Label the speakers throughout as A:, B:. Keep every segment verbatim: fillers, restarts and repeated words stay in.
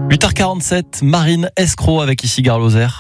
A: huit heures quarante-sept, Marine Escroc avec ici Gare Lozère.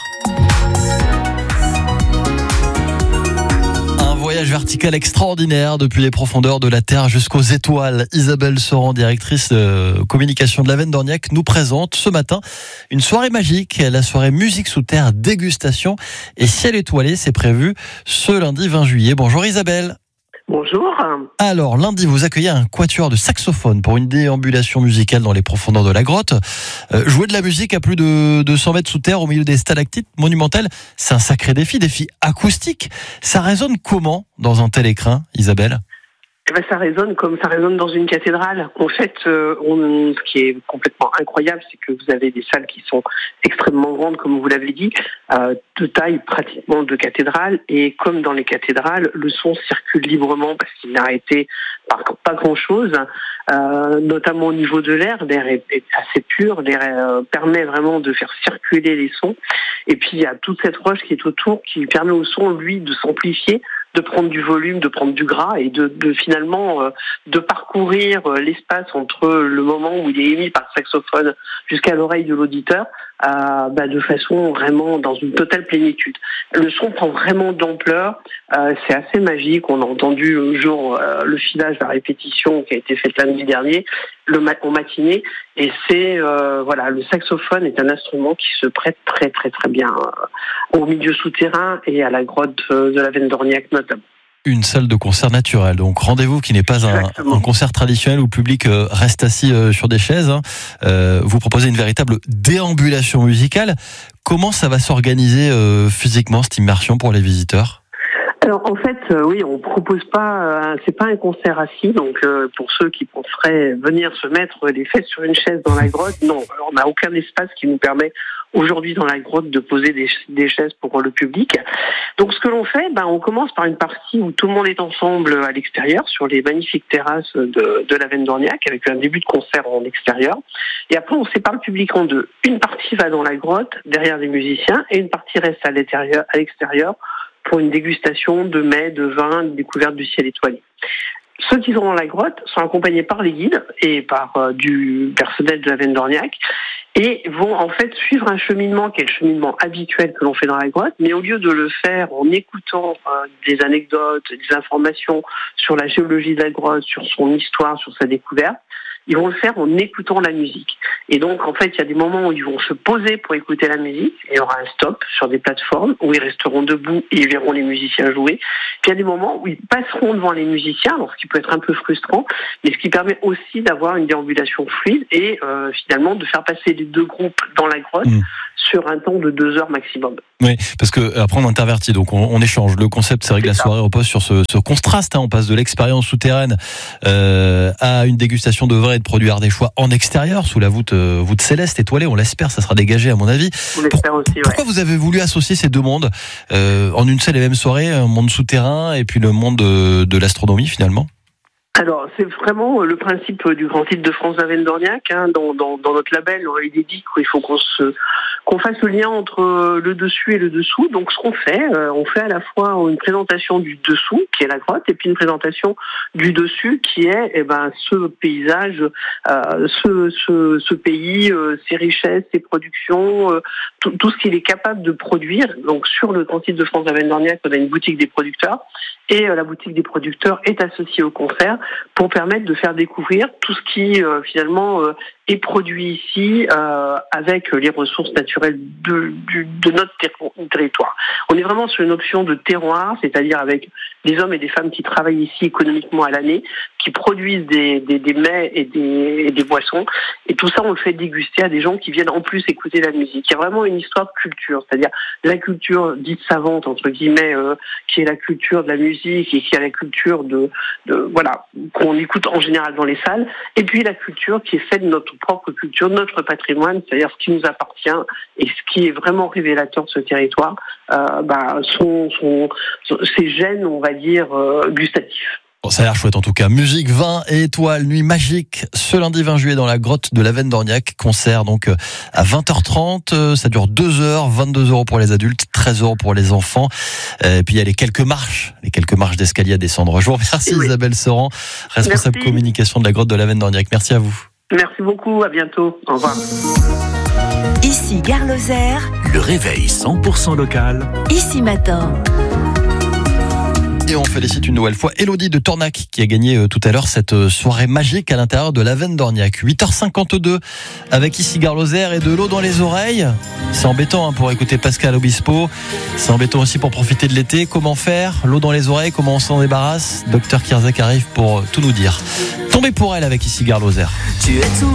A: Un voyage vertical extraordinaire depuis les profondeurs de la Terre jusqu'aux étoiles. Isabelle Sorand, directrice de communication de Lavennes-d'Orniac, nous présente ce matin une soirée magique, la soirée musique sous terre dégustation et ciel étoilé. C'est prévu ce lundi vingt juillet. Bonjour Isabelle.
B: Bonjour.
A: Alors, lundi, vous accueillez un quatuor de saxophone pour une déambulation musicale dans les profondeurs de la grotte. Euh, jouer de la musique à plus de, de cent mètres sous terre au milieu des stalactites monumentales, c'est un sacré défi, défi acoustique. Ça résonne comment dans un tel écrin, Isabelle ?
B: Eh ben, ça résonne comme ça résonne dans une cathédrale. En fait, euh, on, ce qui est complètement incroyable, c'est que vous avez des salles qui sont extrêmement grandes, comme vous l'avez dit, euh, de taille pratiquement de cathédrale. Et comme dans les cathédrales, le son circule librement parce qu'il n'est arrêté par pas grand-chose, euh, notamment au niveau de l'air. L'air est, est assez pur, l'air euh, permet vraiment de faire circuler les sons. Et puis, il y a toute cette roche qui est autour qui permet au son, lui, de s'amplifier, de prendre du volume, de prendre du gras et de, de finalement euh, de parcourir euh, l'espace entre le moment où il est émis par le saxophone jusqu'à l'oreille de l'auditeur, euh, bah, de façon vraiment dans une totale plénitude. Le son prend vraiment d'ampleur, euh, c'est assez magique. On a entendu le jour euh, le filage, la répétition qui a été faite lundi dernier, le mat- en matinée, et c'est euh, voilà, le saxophone est un instrument qui se prête très très très bien euh, au milieu souterrain et à la grotte euh, de Lavennes-d'Orniac notamment.
A: Une salle de concert naturelle, donc rendez-vous qui n'est pas un, un concert traditionnel où le public euh, reste assis euh, sur des chaises. Hein. Euh, vous proposez une véritable déambulation musicale. Comment ça va s'organiser euh, physiquement cette immersion pour les visiteurs ?
B: Alors en fait, euh, oui, on propose pas, euh, c'est pas un concert assis, donc euh, pour ceux qui penseraient venir se mettre les fesses sur une chaise dans la grotte, non, on n'a aucun espace qui nous permet aujourd'hui dans la grotte de poser des, des chaises pour le public. Donc ce que l'on fait, ben on commence par une partie où tout le monde est ensemble à l'extérieur sur les magnifiques terrasses de, de Lavennes-d'Orniac avec un début de concert en extérieur. Et après on sépare le public en deux. Une partie va dans la grotte derrière les musiciens et une partie reste à l'extérieur, à l'extérieur pour une dégustation de mets, de vins, de découverte du ciel étoilé. Ceux qui sont dans la grotte sont accompagnés par les guides et par euh, du personnel de Lavennes-d'Orniac et vont en fait suivre un cheminement qui est le cheminement habituel que l'on fait dans la grotte, mais au lieu de le faire en écoutant euh, des anecdotes, des informations sur la géologie de la grotte, sur son histoire, sur sa découverte, ils vont le faire en écoutant la musique. Et donc, en fait, il y a des moments où ils vont se poser pour écouter la musique. Et il y aura un stop sur des plateformes où ils resteront debout et ils verront les musiciens jouer. Puis il y a des moments où ils passeront devant les musiciens, alors ce qui peut être un peu frustrant, mais ce qui permet aussi d'avoir une déambulation fluide et euh, finalement de faire passer les deux groupes dans la grotte mmh. sur un temps de deux heures maximum.
A: Oui, parce que après on intervertit, donc on, on échange. Le concept, c'est vrai que la soirée repose sur ce, ce contraste. Hein, on passe de l'expérience souterraine euh, à une dégustation de vin et de produits ardéchois en extérieur, sous la voûte, euh, voûte céleste étoilée. On l'espère, ça sera dégagé à mon avis.
B: On l'espère
A: Pour,
B: aussi. Ouais.
A: Pourquoi vous avez voulu associer ces deux mondes euh, en une seule et même soirée, un monde souterrain et puis le monde de, de l'astronomie finalement ?
B: Alors, c'est vraiment le principe du Grand Titre de France Lavennes-d'Orniac. Hein, dans, dans, dans notre label, on a dit qu'il faut qu'on se, qu'on fasse le lien entre le dessus et le dessous. Donc, ce qu'on fait, euh, on fait à la fois une présentation du dessous, qui est la grotte, et puis une présentation du dessus, qui est, eh ben, ce paysage, euh, ce, ce, ce pays, euh, ses richesses, ses productions, euh, tout, tout ce qu'il est capable de produire. Donc, sur le Grand Titre de France Lavennes-d'Orniac, on a une boutique des producteurs, et euh, la boutique des producteurs est associée au concert, pour permettre de faire découvrir tout ce qui euh, finalement euh, est produit ici euh, avec les ressources naturelles de, du, de notre ter- territoire. On est vraiment sur une option de terroir, c'est-à-dire avec des hommes et des femmes qui travaillent ici économiquement à l'année, qui produisent des, des, des mets et des, et des boissons, et tout ça on le fait déguster à des gens qui viennent en plus écouter la musique. Il y a vraiment une histoire de culture, c'est-à-dire la culture dite savante entre guillemets, euh, qui est la culture de la musique et qui est la culture de, de voilà qu'on écoute en général dans les salles, et puis la culture qui est faite de notre propre culture, notre patrimoine, c'est-à-dire ce qui nous appartient et ce qui est vraiment révélateur de ce territoire, euh, bah, sont, sont, sont ces gènes, on va dire, euh, gustatifs.
A: Bon, ça a l'air chouette en tout cas. Musique, vin et étoiles, nuit magique, ce lundi vingt juillet dans la grotte de Lavennes-d'Orniac. Concert donc à vingt heures trente, ça dure deux heures, vingt-deux euros pour les adultes, treize euros pour les enfants. Et puis il y a les quelques marches, les quelques marches d'escalier à descendre. Je vous remercie oui. Isabelle Sorand, responsable
B: Merci.
A: communication de la grotte de Lavennes-d'Orniac. Merci à vous.
B: Merci beaucoup, à bientôt. Au revoir.
C: Ici Gare Lozère.
D: Le réveil cent pour cent local.
C: Ici Matin.
A: Et on félicite une nouvelle fois Elodie de Tornac qui a gagné euh, tout à l'heure cette euh, soirée magique à l'intérieur de l'Aven d'Orniac. huit heures cinquante-deux avec ici Gare Lozère et de l'eau dans les oreilles. C'est embêtant hein, pour écouter Pascal Obispo. C'est embêtant aussi pour profiter de l'été. Comment faire? L'eau dans les oreilles, comment on s'en débarrasse? Docteur Kirzak arrive pour euh, tout nous dire. Tombez pour elle avec ici Gare Lozère.
C: Tu es tout